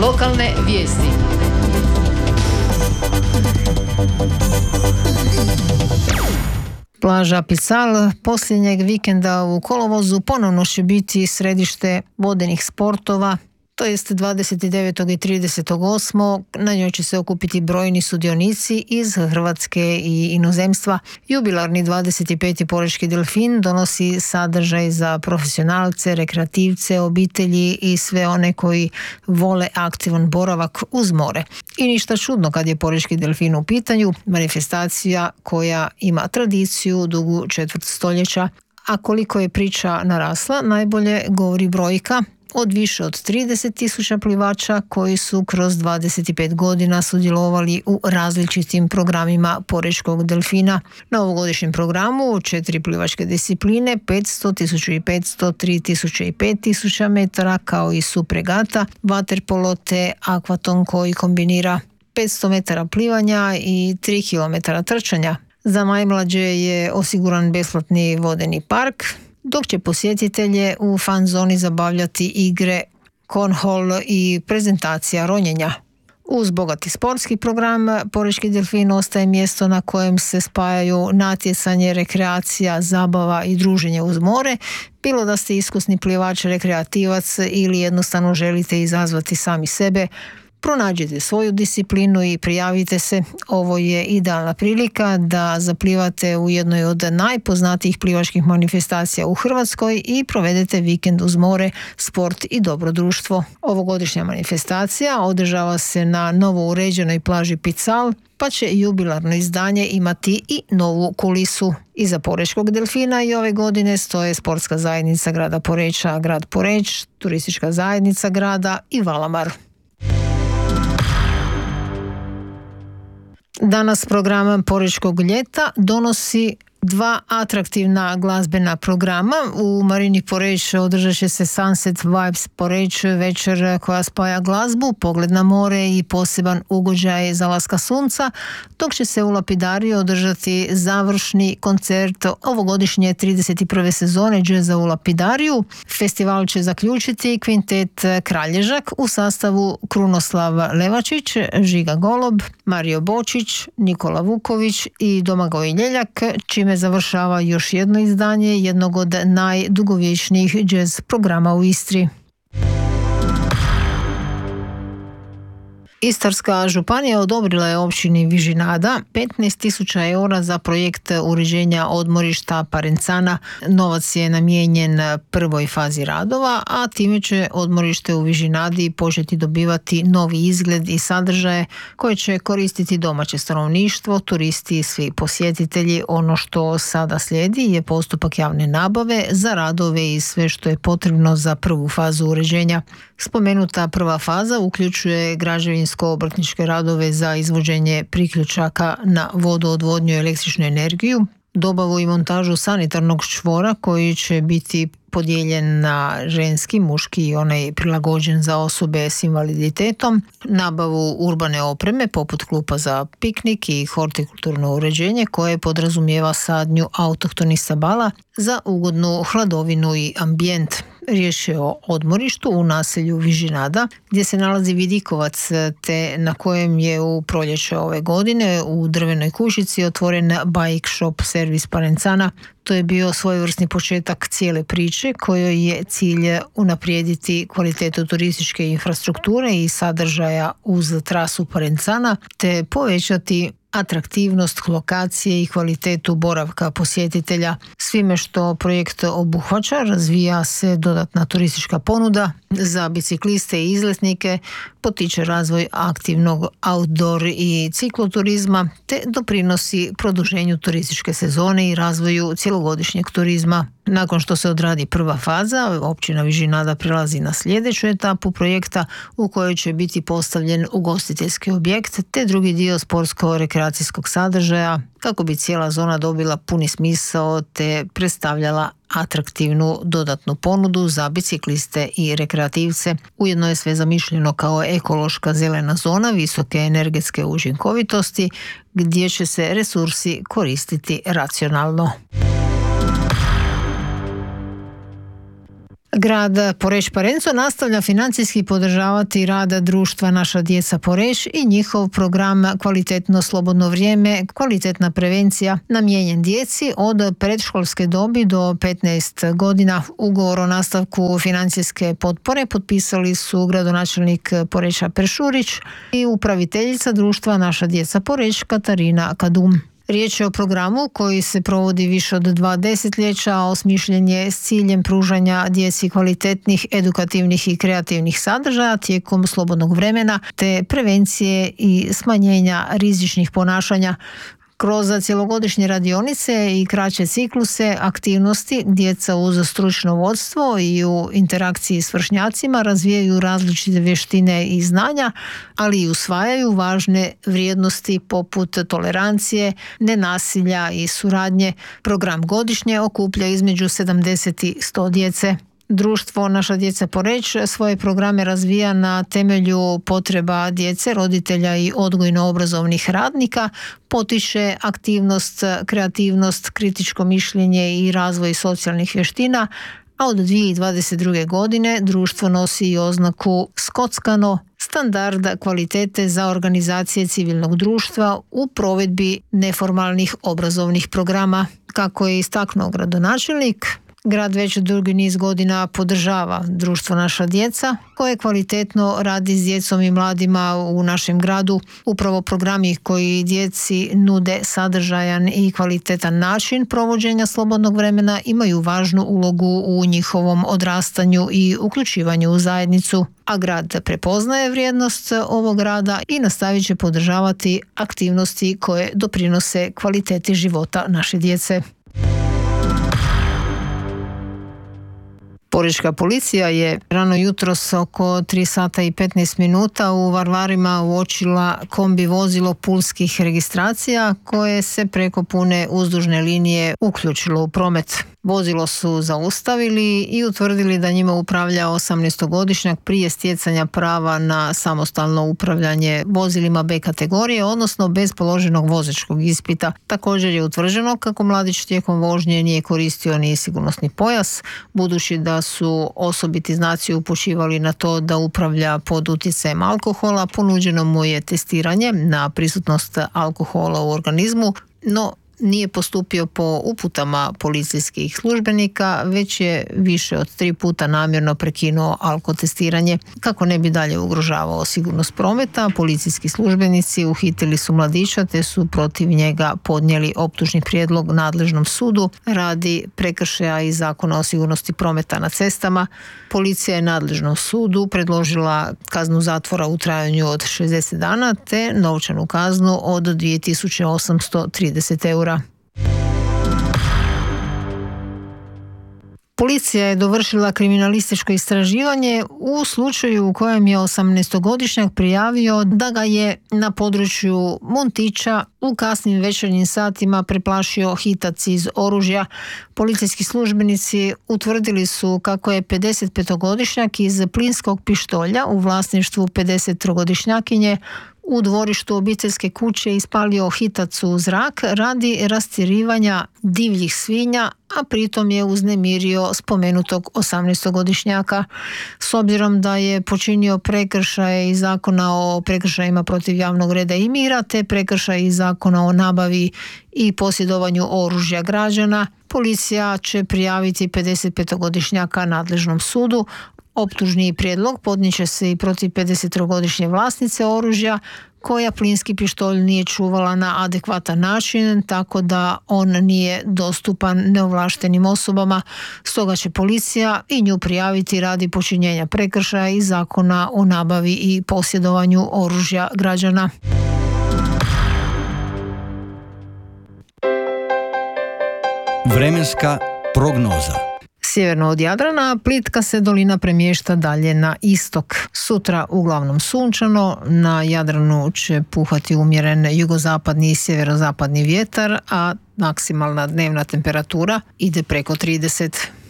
Lokalne vijesti. Plaža Pical posljednjeg vikenda u kolovozu ponovno će biti središte vodenih sportova, to jest 29. i 38. Na njoj će se okupiti brojni sudionici iz Hrvatske i inozemstva. Jubilarni 25. Porečki delfin donosi sadržaj za profesionalce, rekreativce, obitelji i sve one koji vole aktivan boravak uz more. I ništa čudno kad je Porečki delfin u pitanju, manifestacija koja ima tradiciju dugu četvrt stoljeća. A koliko je priča narasla, najbolje govori brojka od više od 30.000 plivača koji su kroz 25 godina sudjelovali u različitim programima Porečkog delfina. Na ovogodišnjem programu 4 plivačke discipline, 500, 1500, 3000 i 5000 metara, kao i supregata, vaterpolo te akvaton koji kombinira 500 metara plivanja i 3 km trčanja. Za najmlađe je osiguran besplatni vodeni park, dok će posjetitelje u fan zoni zabavljati igre, cornhole i prezentacija ronjenja. Uz bogati sportski program, Porečki delfin ostaje mjesto na kojem se spajaju natjecanje, rekreacija, zabava i druženje uz more, bilo da ste iskusni plivač, rekreativac ili jednostavno želite izazvati sami sebe. Pronađite svoju disciplinu i prijavite se. Ovo je idealna prilika da zaplivate u jednoj od najpoznatijih plivačkih manifestacija u Hrvatskoj i provedete vikend uz more, sport i dobro društvo. Ovogodišnja manifestacija održava se na novo uređenoj plaži Pical, pa će jubilarno izdanje imati i novu kulisu. Iza Porečkog delfina i ove godine stoje sportska zajednica grada Poreča, grad Poreč, turistička zajednica grada i Valamar. Danas program Porečkog ljeta donosi 2 atraktivna glazbena programa. U Marini Poreč održat će se Sunset Vibes Poreč, večer koja spaja glazbu, pogled na more i poseban ugođaj zalaska sunca, dok će se u Lapidariju održati završni koncert ovogodišnje 31. sezone džeza u Lapidariju. Festival će zaključiti kvintet Kralježak u sastavu Krunoslav Levačić, Žiga Golob, Mario Bočić, Nikola Vuković i Domagoj Ljeljak, čime završava još jedno izdanje jednog od najdugovječnijih džez programa u Istri. Istarska županija odobrila je općini Vižinada 15.000 eura za projekt uređenja odmorišta Parencana. Novac je namijenjen prvoj fazi radova, a time će odmorište u Vižinadi početi dobivati novi izgled i sadržaje koje će koristiti domaće stanovništvo, turisti i svi posjetitelji. Ono što sada slijedi je postupak javne nabave za radove i sve što je potrebno za prvu fazu uređenja. Spomenuta prva faza uključuje građevinsko-obrtničke radove za izvođenje priključaka na vodoodvodnju i električnu energiju, dobavu i montažu sanitarnog čvora koji će biti podijeljen na ženski, muški i onaj prilagođen za osobe s invaliditetom, nabavu urbane opreme poput klupa za piknik i hortikulturno uređenje koje podrazumijeva sadnju autohtonih stabala za ugodnu hladovinu i ambijent. Riječ je o odmorištu u naselju Vižinada gdje se nalazi vidikovac te na kojem je u proljeće ove godine u drvenoj kućici otvoren bike shop servis Parencana. To je bio svojevrsni početak cijele priče kojoj je cilj unaprijediti kvalitetu turističke infrastrukture i sadržaja uz trasu Parencana te povećati atraktivnost lokacije i kvalitetu boravka posjetitelja. Svime što projekt obuhvaća razvija se dodatna turistička ponuda za bicikliste i izletnike, potiče razvoj aktivnog outdoor i cikloturizma te doprinosi produženju turističke sezone i razvoju cjelogodišnjeg turizma. Nakon što se odradi prva faza, općina Vižinada prelazi na sljedeću etapu projekta u kojoj će biti postavljen ugostiteljski objekt te drugi dio sportsko-rekreacijskog sadržaja kako bi cijela zona dobila puni smisao te predstavljala atraktivnu dodatnu ponudu za bicikliste i rekreativce. Ujedno je sve zamišljeno kao ekološka zelena zona visoke energetske učinkovitosti gdje će se resursi koristiti racionalno. Grad Poreč-Parenco nastavlja financijski podržavati rad društva Naša djeca Poreč i njihov program Kvalitetno slobodno vrijeme, kvalitetna prevencija namijenjen djeci od predškolske dobi do 15 godina. Ugovor o nastavku financijske potpore potpisali su gradonačelnik Poreča Peršurić i upraviteljica društva Naša djeca Poreč Katarina Kadum. Riječ je o programu koji se provodi više od 2 desetljeća, a osmišljen je s ciljem pružanja djeci kvalitetnih, edukativnih i kreativnih sadržaja tijekom slobodnog vremena te prevencije i smanjenja rizičnih ponašanja. Kroz cjelogodišnje radionice i kraće cikluse aktivnosti djeca uz stručno vodstvo i u interakciji s vršnjacima razvijaju različite vještine i znanja, ali i usvajaju važne vrijednosti poput tolerancije, nenasilja i suradnje. Program godišnje okuplja između 70 i 100 djece. Društvo Naša djeca Poreč svoje programe razvija na temelju potreba djece, roditelja i odgojno-obrazovnih radnika, potiče aktivnost, kreativnost, kritičko mišljenje i razvoj socijalnih vještina, a od 2022. godine društvo nosi i oznaku Skockano, standard kvalitete za organizacije civilnog društva u provedbi neformalnih obrazovnih programa. Kako je istaknuo gradonačelnik, grad već dugi niz godina podržava društvo Naša djeca koje kvalitetno radi s djecom i mladima u našem gradu. Upravo programi koji djeci nude sadržajan i kvalitetan način provođenja slobodnog vremena imaju važnu ulogu u njihovom odrastanju i uključivanju u zajednicu. A grad prepoznaje vrijednost ovog rada i nastavit će podržavati aktivnosti koje doprinose kvaliteti života naše djece. Porečka policija je rano jutros oko 3 sata i 15 minuta u Varvarima uočila kombi vozilo pulskih registracija koje se preko pune uzdužne linije uključilo u promet. Vozilo su zaustavili i utvrdili da njima upravlja 18-godišnjak prije stjecanja prava na samostalno upravljanje vozilima B kategorije, odnosno bez položenog vozačkog ispita. Također je utvrđeno kako mladić tijekom vožnje nije koristio ni sigurnosni pojas, budući da su osobiti znaci upućivali na to da upravlja pod utjecajem alkohola. Ponuđeno mu je testiranje na prisutnost alkohola u organizmu, no nije postupio po uputama policijskih službenika, već je više od 3 puta namjerno prekinuo alkotestiranje. Kako ne bi dalje ugrožavao sigurnost prometa, policijski službenici uhitili su mladića te su protiv njega podnijeli optužni prijedlog nadležnom sudu radi prekršaja iz Zakona o sigurnosti prometa na cestama. Policija je nadležnom sudu predložila kaznu zatvora u trajanju od 60 dana te novčanu kaznu od 2830 eura. Policija je dovršila kriminalističko istraživanje u slučaju u kojem je 18-godišnjak prijavio da ga je na području Montića u kasnim večernjim satima preplašio hitac iz oružja. Policijski službenici utvrdili su kako je 55-godišnjak iz plinskog pištolja u vlasništvu 53-godišnjakinje u dvorištu obiteljske kuće ispalio hitac u zrak radi rastjerivanja divljih svinja, a pritom je uznemirio spomenutog 18-godišnjaka. S obzirom da je počinio prekršaje iz Zakona o prekršajima protiv javnog reda i mira te prekršaj iz Zakona o nabavi i posjedovanju oružja građana, policija će prijaviti 55-godišnjaka nadležnom sudu. Optužni prijedlog podnijet će se i protiv 53-godišnje vlasnice oružja koja plinski pištolj nije čuvala na adekvatan način, tako da on nije dostupan neovlaštenim osobama. Stoga će policija i nju prijaviti radi počinjenja prekršaja iz Zakona o nabavi i posjedovanju oružja građana. Vremenska prognoza. Sjeverno od Jadrana plitka se dolina premješta dalje na istok. Sutra uglavnom sunčano, na Jadranu će puhati umjeren jugozapadni i sjeverozapadni vjetar, a maksimalna dnevna temperatura ide preko 30.